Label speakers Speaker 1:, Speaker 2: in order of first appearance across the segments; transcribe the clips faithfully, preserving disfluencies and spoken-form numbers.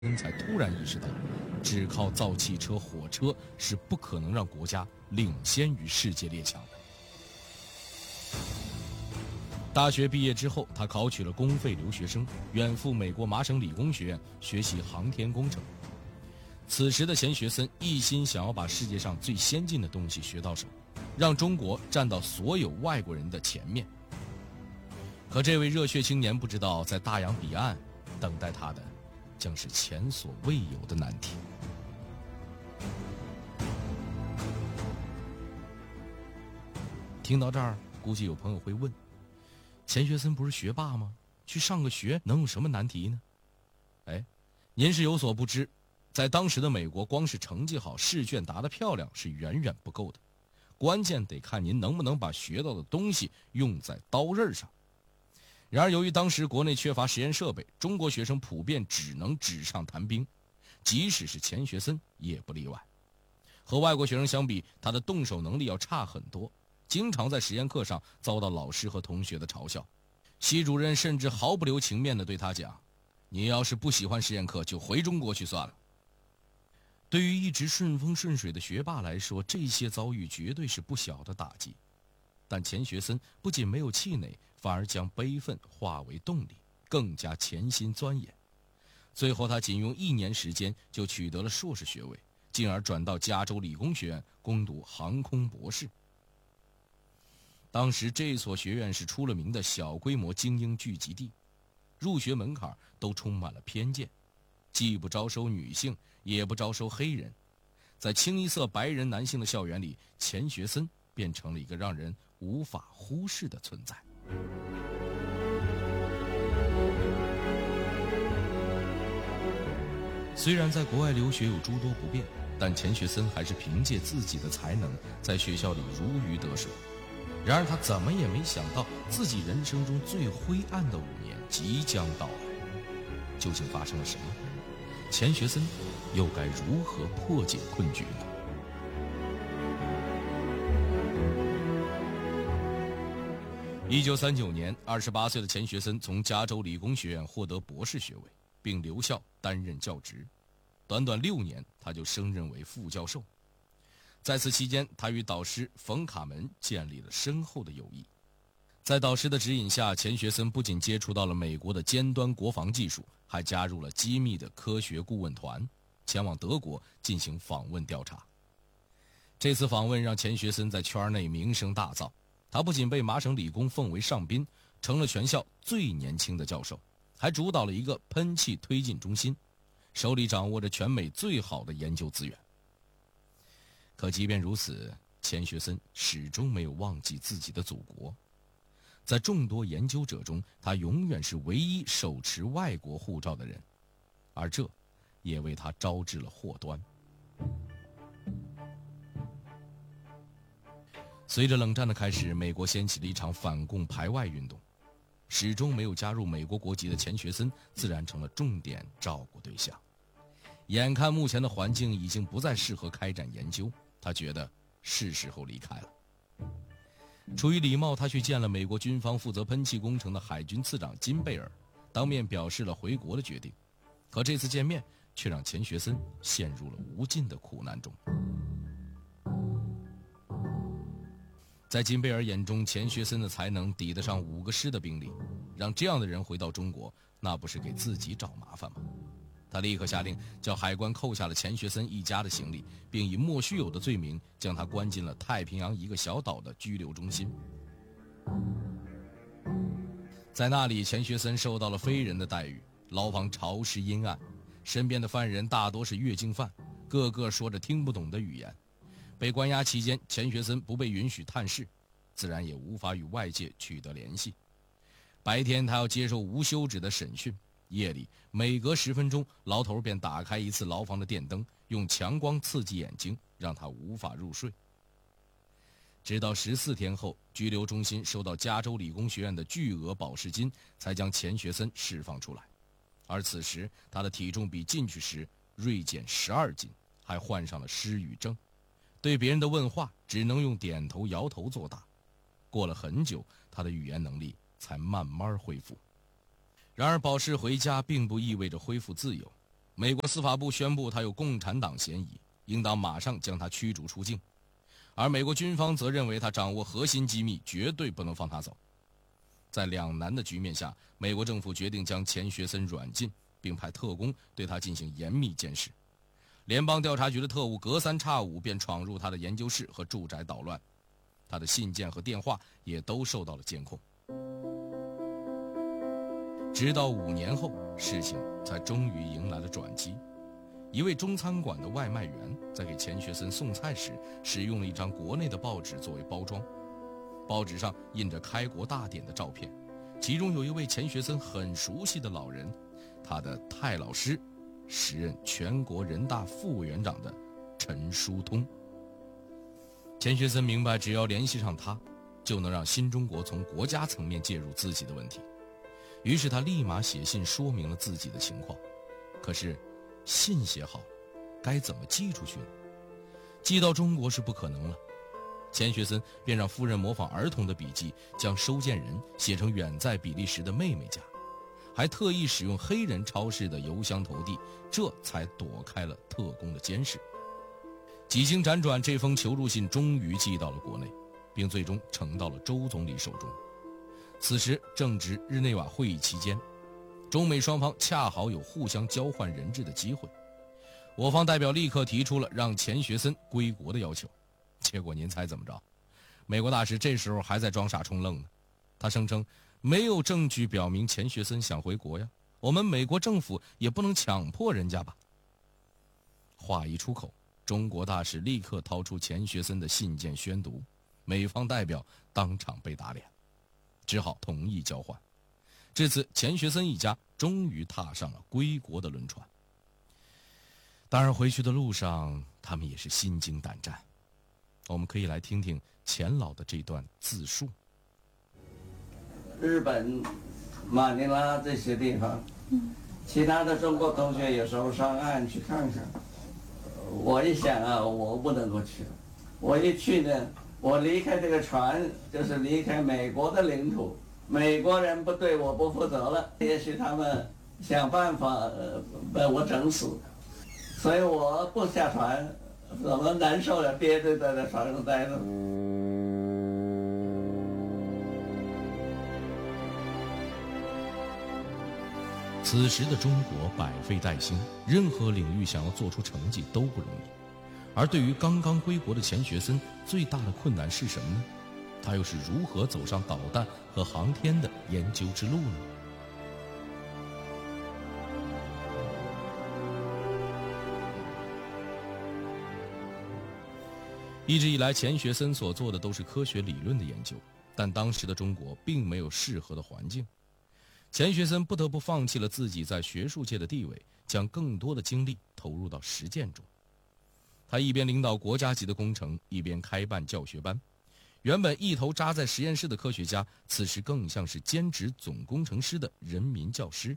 Speaker 1: 才突然意识到，只靠造汽车、火车是不可能让国家领先于世界列强的。大学毕业之后，他考取了公费留学生，远赴美国麻省理工学院学习航天工程。此时的钱学森一心想要把世界上最先进的东西学到手，让中国站到所有外国人的前面。可这位热血青年不知道，在大洋彼岸等待他的将是前所未有的难题。听到这儿，估计有朋友会问，钱学森不是学霸吗？去上个学能有什么难题呢？哎，您是有所不知，在当时的美国，光是成绩好、试卷答得漂亮是远远不够的，关键得看您能不能把学到的东西用在刀刃上。然而由于当时国内缺乏实验设备，中国学生普遍只能纸上谈兵，即使是钱学森也不例外。和外国学生相比，他的动手能力要差很多，经常在实验课上遭到老师和同学的嘲笑。系主任甚至毫不留情面地对他讲，你要是不喜欢实验课，就回中国去算了。对于一直顺风顺水的学霸来说，这些遭遇绝对是不小的打击。但钱学森不仅没有气馁，反而将悲愤化为动力，更加潜心钻研。最后他仅用一年时间就取得了硕士学位，进而转到加州理工学院攻读航空博士。当时这所学院是出了名的小规模精英聚集地，入学门槛都充满了偏见，既不招收女性，也不招收黑人。在清一色白人男性的校园里，钱学森变成了一个让人无法忽视的存在。虽然在国外留学有诸多不便，但钱学森还是凭借自己的才能在学校里如鱼得水。然而他怎么也没想到，自己人生中最灰暗的五年即将到来。究竟发生了什么？钱学森又该如何破解困局呢？一九三九年，二十八岁的钱学森从加州理工学院获得博士学位，并留校担任教职。短短六年，他就升任为副教授。在此期间，他与导师冯卡门建立了深厚的友谊。在导师的指引下，钱学森不仅接触到了美国的尖端国防技术，还加入了机密的科学顾问团，前往德国进行访问调查。这次访问让钱学森在圈内名声大噪，他不仅被麻省理工奉为上宾，成了全校最年轻的教授，还主导了一个喷气推进中心，手里掌握着全美最好的研究资源。可即便如此，钱学森始终没有忘记自己的祖国。在众多研究者中，他永远是唯一手持外国护照的人，而这也为他招致了祸端。随着冷战的开始，美国掀起了一场反共排外运动，始终没有加入美国国籍的钱学森自然成了重点照顾对象。眼看目前的环境已经不再适合开展研究，他觉得是时候离开了。出于礼貌，他去见了美国军方负责喷气工程的海军次长金贝尔，当面表示了回国的决定。可这次见面却让钱学森陷入了无尽的苦难中。在金贝尔眼中，钱学森的才能抵得上五个师的兵力，让这样的人回到中国，那不是给自己找麻烦吗？他立刻下令叫海关扣下了钱学森一家的行李，并以莫须有的罪名将他关进了太平洋一个小岛的拘留中心。在那里，钱学森受到了非人的待遇，牢房潮湿阴暗，身边的犯人大多是月经犯，个个说着听不懂的语言。被关押期间，钱学森不被允许探视，自然也无法与外界取得联系。白天他要接受无休止的审讯，夜里每隔十分钟，牢头便打开一次牢房的电灯，用强光刺激眼睛，让他无法入睡。直到十四天后，拘留中心收到加州理工学院的巨额保释金，才将钱学森释放出来。而此时他的体重比进去时锐减十二斤，还患上了失语症，对别人的问话只能用点头摇头作答。过了很久，他的语言能力才慢慢恢复。然而保释回家并不意味着恢复自由， 美国司法部宣布他有共产党嫌疑，应当马上将他驱逐出境，而美国军方则认为他掌握核心机密，绝对不能放他走。在两难的局面下，美国政府决定将钱学森软禁，并派特工对他进行严密监视。联邦调查局的特务隔三差五便闯入他的研究室和住宅捣乱，他的信件和电话也都受到了监控。直到五年后，事情才终于迎来了转机。一位中餐馆的外卖员在给钱学森送菜时，使用了一张国内的报纸作为包装，报纸上印着开国大典的照片，其中有一位钱学森很熟悉的老人，他的太老师，时任全国人大副委员长的陈书通。钱学森明白，只要联系上他，就能让新中国从国家层面介入自己的问题。于是他立马写信说明了自己的情况。可是信写好，该怎么寄出去呢？寄到中国是不可能了。钱学森便让夫人模仿儿童的笔记，将收件人写成远在比利时的妹妹家，还特意使用黑人超市的邮箱投递，这才躲开了特工的监视。几经辗转，这封求助信终于寄到了国内，并最终呈到了周总理手中。此时正值日内瓦会议期间，中美双方恰好有互相交换人质的机会。我方代表立刻提出了让钱学森归国的要求。结果您猜怎么着？美国大使这时候还在装傻充愣呢。他声称没有证据表明钱学森想回国呀，我们美国政府也不能强迫人家吧。话一出口，中国大使立刻掏出钱学森的信件宣读，美方代表当场被打脸，只好同意交换。至此，钱学森一家终于踏上了归国的轮船。当然，回去的路上，他们也是心惊胆战。我们可以来听听钱老的这段自述。
Speaker 2: 日本、马尼拉这些地方，其他的中国同学有时候上岸去看看。我一想啊，我不能够去。我一去呢，我离开这个船，就是离开美国的领土。美国人不对我不负责了，也许他们想办法呃把我整死，所以我不下船，怎么难受了，憋着在这船上待着。
Speaker 1: 此时的中国百废待兴，任何领域想要做出成绩都不容易。而对于刚刚归国的钱学森，最大的困难是什么呢？他又是如何走上导弹和航天的研究之路呢？一直以来，钱学森所做的都是科学理论的研究，但当时的中国并没有适合的环境，钱学森不得不放弃了自己在学术界的地位，将更多的精力投入到实践中。他一边领导国家级的工程，一边开办教学班。原本一头扎在实验室的科学家，此时更像是兼职总工程师的人民教师。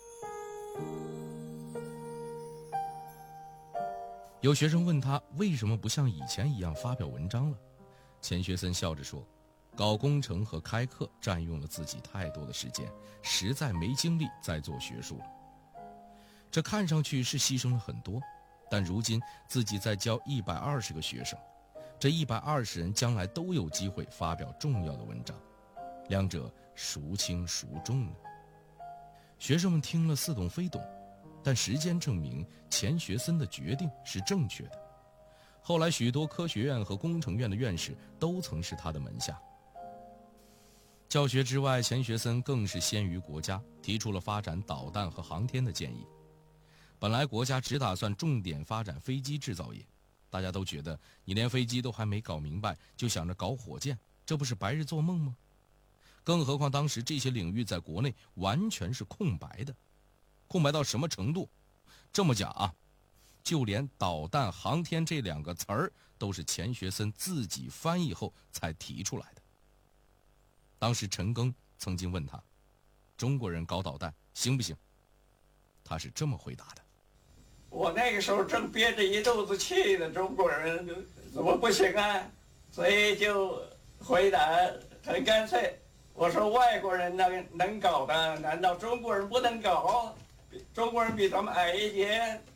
Speaker 1: 有学生问他为什么不像以前一样发表文章了，钱学森笑着说，搞工程和开课占用了自己太多的时间，实在没精力再做学术了。这看上去是牺牲了很多，但如今自己在教一百二十个学生，这一百二十人将来都有机会发表重要的文章，两者孰轻孰重呢？学生们听了似懂非懂，但时间证明钱学森的决定是正确的。后来许多科学院和工程院的院士都曾是他的门下。教学之外，钱学森更是先于国家，提出了发展导弹和航天的建议。本来国家只打算重点发展飞机制造业，大家都觉得你连飞机都还没搞明白，就想着搞火箭，这不是白日做梦吗？更何况当时这些领域在国内完全是空白的，空白到什么程度？这么讲啊，就连导弹航天这两个词儿都是钱学森自己翻译后才提出来的。当时陈赓曾经问他，中国人搞导弹行不行？他是这么回答的，
Speaker 2: 我那个时候正憋着一肚子气呢，中国人怎么不行啊？所以就回答很干脆，我说外国人能能搞的，难道中国人不能搞？ 中国人比他们矮一点。